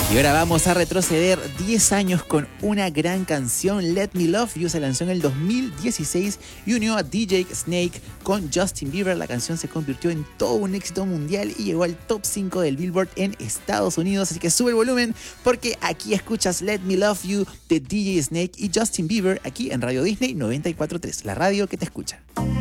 Y ahora vamos a retroceder 10 años con una gran canción. Let Me Love You se lanzó en el 2016 y unió a DJ Snake con Justin Bieber. La canción se convirtió en todo un éxito mundial y llegó al top 5 del Billboard en Estados Unidos. Así que sube el volumen porque aquí escuchas Let Me Love You de DJ Snake y Justin Bieber aquí en Radio Disney 94.3, la radio que te escucha.